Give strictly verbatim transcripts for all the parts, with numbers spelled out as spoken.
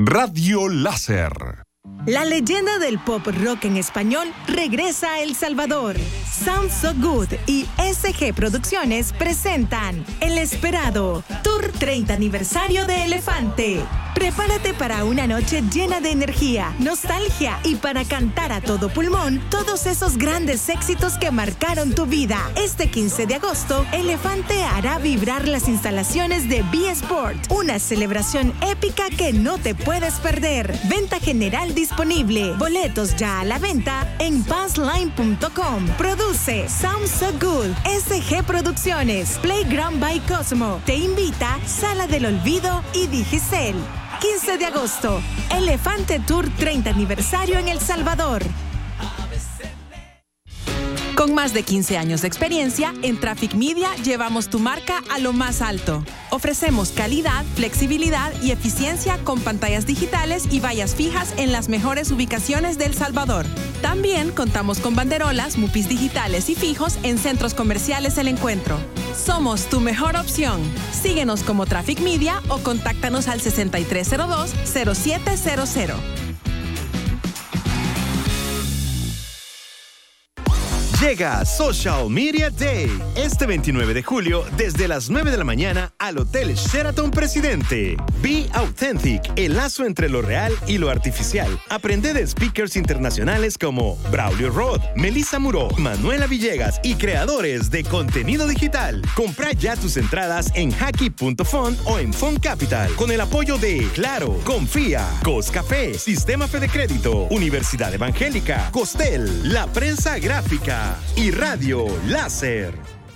Radio Láser. La leyenda del pop rock en español regresa a El Salvador. Sound So Good y S G Producciones presentan el esperado Tour treinta Aniversario de Elefante. Prepárate para una noche llena de energía, nostalgia y para cantar a todo pulmón todos esos grandes éxitos que marcaron tu vida. Este quince de agosto, Elefante hará vibrar las instalaciones de B Sport, una celebración épica que no te puedes perder. Venta general disponible. Boletos ya a la venta en passline punto com. Produce Sound So Good, S G Producciones, Playground by Cosmo. Te invita Sala del Olvido y Digicel. quince de agosto, Elefante Tour treinta Aniversario en El Salvador. Con más de quince años de experiencia, en Traffic Media llevamos tu marca a lo más alto. Ofrecemos calidad, flexibilidad y eficiencia con pantallas digitales y vallas fijas en las mejores ubicaciones de El Salvador. También contamos con banderolas, mupis digitales y fijos en centros comerciales El Encuentro. Somos tu mejor opción. Síguenos como Traffic Media o contáctanos al sesenta y tres cero dos, cero siete cero cero. Llega Social Media Day este veintinueve de julio desde las nueve de la mañana al Hotel Sheraton Presidente. Be Authentic, el lazo entre lo real y lo artificial. Aprende de speakers internacionales como Braulio Rod, Melissa Muró, Manuela Villegas y creadores de contenido digital. Compra ya tus entradas en hacky punto fun o en Fun Capital con el apoyo de Claro, Confía, Coscafé, Sistema Fede Crédito, Universidad Evangélica, Costel, La Prensa Gráfica y Radio Láser.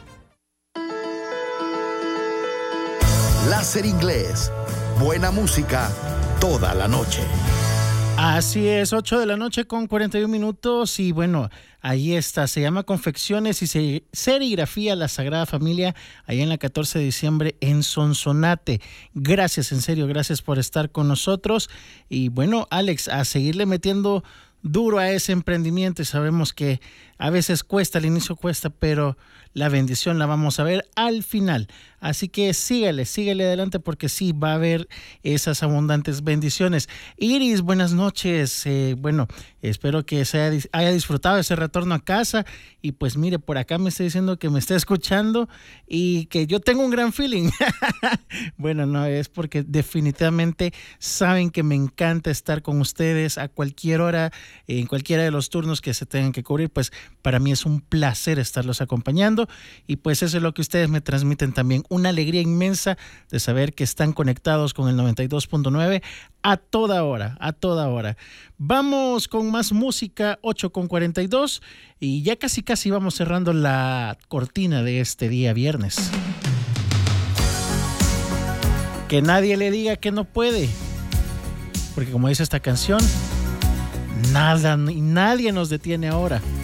Láser Inglés. Buena música toda la noche. Así es, ocho de la noche con cuarenta y un minutos y bueno, ahí está, se llama Confecciones y Serigrafía La Sagrada Familia, ahí en la catorce de diciembre en Sonsonate. Gracias, en serio, gracias por estar con nosotros y bueno, Alex, a seguirle metiendo duro a ese emprendimiento y sabemos que a veces cuesta, al inicio cuesta, pero la bendición la vamos a ver al final. Así que síguele, síguele adelante porque sí, va a haber esas abundantes bendiciones. Iris, buenas noches. Eh, bueno, espero que se haya, haya disfrutado ese retorno a casa y pues mire, por acá me está diciendo que me está escuchando y que yo tengo un gran feeling. Bueno, no, es porque definitivamente saben que me encanta estar con ustedes a cualquier hora, en cualquiera de los turnos que se tengan que cubrir, pues para mí es un placer estarlos acompañando y pues eso es lo que ustedes me transmiten también, una alegría inmensa de saber que están conectados con el noventa y dos punto nueve a toda hora, a toda hora. Vamos con más música, ocho con cuarenta y dos y ya casi casi vamos cerrando la cortina de este día viernes. Que nadie le diga que no puede, porque como dice esta canción, nada y nadie nos detiene ahora.